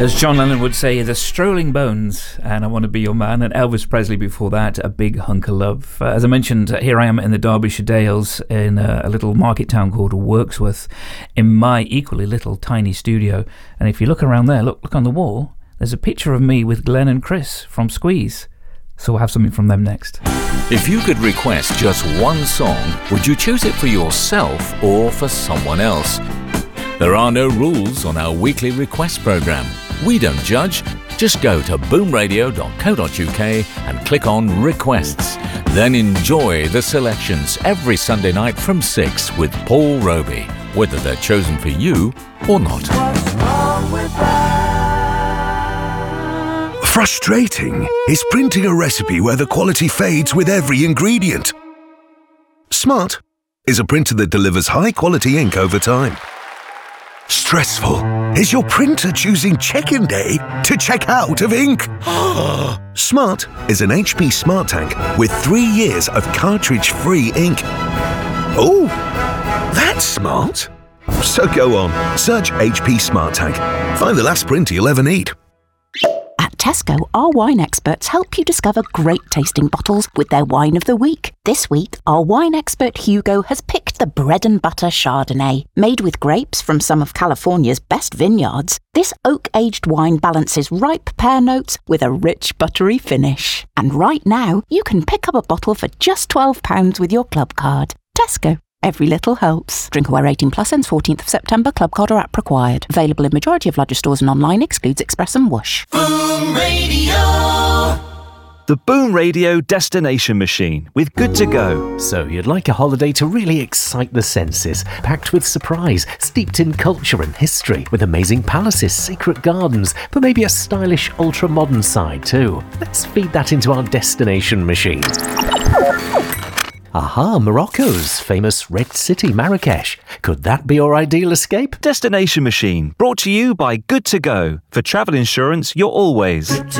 As John Lennon would say, the Strolling Bones, and I Want to Be Your Man, and Elvis Presley before that, A Big Hunk of Love. As I mentioned, here I am in the Derbyshire Dales in a little market town called Wirksworth in my equally little tiny studio. And if you look around there, look on the wall, there's a picture of me with Glenn and Chris from Squeeze. So we'll have something from them next. If you could request just one song, would you choose it for yourself or for someone else? There are no rules on our weekly request programme. We don't judge. Just go to boomradio.co.uk and click on Requests. Then enjoy the selections every Sunday night from 6 with Paul Roby, whether they're chosen for you or not. What's wrong with that? Frustrating is printing a recipe where the quality fades with every ingredient. Smart is a printer that delivers high-quality ink over time. Stressful is your printer choosing check-in day to check out of ink. Smart is an HP Smart Tank with 3 years of cartridge-free ink. Oh, that's smart. So go on, search HP Smart Tank. Find the last printer you'll ever need. At Tesco, our wine experts help you discover great tasting bottles with their wine of the week. This week, our wine expert Hugo has picked the bread and butter Chardonnay. Made with grapes from some of California's best vineyards, this oak-aged wine balances ripe pear notes with a rich buttery finish. And right now, you can pick up a bottle for just £12 with your club card. Tesco. Every little helps. Drinkaware 18 plus ends 14th of September. Club card or app required. Available in majority of larger stores and online. Excludes Express and Whoosh. Boom Radio. The Boom Radio Destination Machine with Good to Go. So you'd like a holiday to really excite the senses, packed with surprise, steeped in culture and history, with amazing palaces, secret gardens, but maybe a stylish ultra-modern side too. Let's feed that into our Destination Machine. Aha, Morocco's famous Red City, Marrakesh. Could that be your ideal escape? Destination Machine, brought to you by Good to Go. For travel insurance, you're always